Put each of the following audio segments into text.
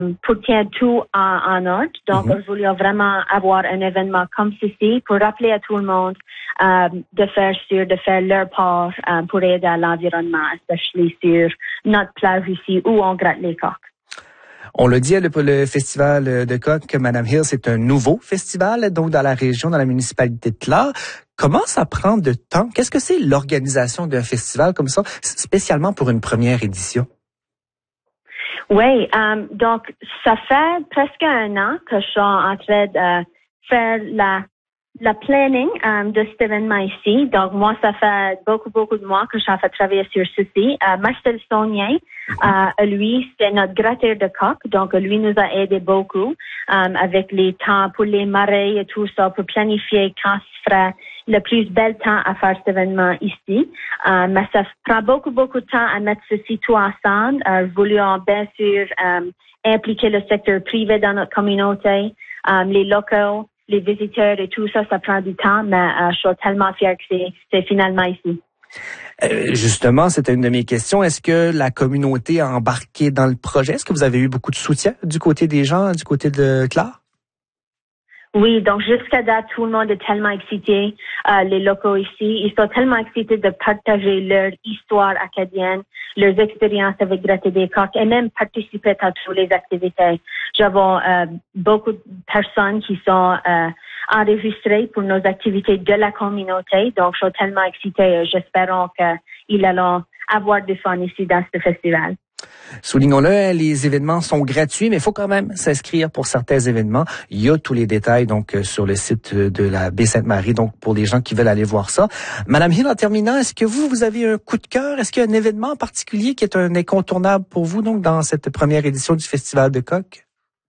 pour tenir tout en ordre. Donc, on voulait vraiment avoir un événement comme ceci pour rappeler à tout le monde de faire leur part pour aider à l'environnement, especially sur notre plage ici où on gratte les coques. On l'a dit, le festival de coques, Madame Hill, c'est un nouveau festival, donc dans la région, dans la municipalité de Clare. Comment ça prend de temps? Qu'est-ce que c'est l'organisation d'un festival comme ça, spécialement pour une première édition? Oui, donc ça fait presque 1 an que je suis en train de faire la planning de cet événement ici. Donc moi, ça fait beaucoup de mois que je suis en train de travailler sur ceci. Marcel Saunier, lui, c'est notre gratteur de coques. Donc lui nous a aidé beaucoup avec les temps pour les marées et tout ça, pour planifier quand se ferait le plus bel temps à faire cet événement ici. Mais ça prend beaucoup de temps à mettre ceci tout ensemble. Voulions bien sûr impliquer le secteur privé dans notre communauté, les locaux, les visiteurs et tout ça, ça prend du temps, mais je suis tellement fière que c'est finalement ici. Justement, c'était une de mes questions. Est-ce que la communauté a embarqué dans le projet? Est-ce que vous avez eu beaucoup de soutien du côté des gens, du côté de Clare? Oui, donc jusqu'à date, tout le monde est tellement excité. Les locaux ici, ils sont tellement excités de partager leur histoire acadienne, leurs expériences avec gratter des coques et même participer à toutes les activités. J'avais beaucoup de personnes qui sont enregistrées pour nos activités de la communauté. Donc, je suis tellement excitée. J'espère qu'ils allont avoir du fun ici dans ce festival. Soulignons-le, les événements sont gratuits, mais il faut quand même s'inscrire pour certains événements. Il y a tous les détails donc sur le site de la baie Sainte-Marie, donc pour les gens qui veulent aller voir ça. Madame Hill, en terminant, est-ce que vous avez un coup de cœur? Est-ce qu'il y a un événement en particulier qui est un incontournable pour vous donc dans cette première édition du Festival de coques?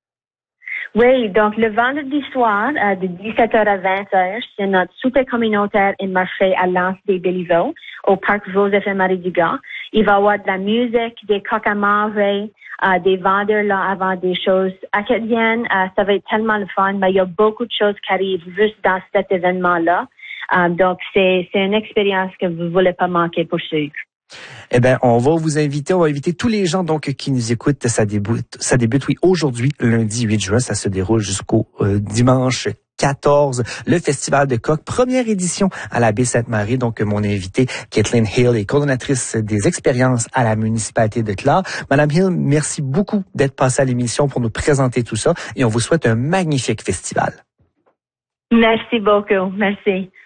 Oui, donc le vendredi soir, de 17h à 20h, c'est notre souper communautaire et marché à l'Anse des Béliveaux, au parc Joseph et Marie Dugas. Il va y avoir de la musique, des coques à manger, des vendeurs là avant des choses acadiennes. Ça va être tellement le fun, mais il y a beaucoup de choses qui arrivent juste dans cet événement-là. Donc, c'est une expérience que vous ne voulez pas manquer pour suivre. Eh bien, on va inviter tous les gens donc qui nous écoutent. Ça débute oui, aujourd'hui, lundi 8 juin. Ça se déroule jusqu'au dimanche 14, le Festival de coques, première édition à la baie Sainte-Marie. Donc, mon invité, Kathleen Hill, est coordonnatrice des expériences à la municipalité de Clare. Madame Hill, merci beaucoup d'être passée à l'émission pour nous présenter tout ça et on vous souhaite un magnifique festival. Merci beaucoup. Merci.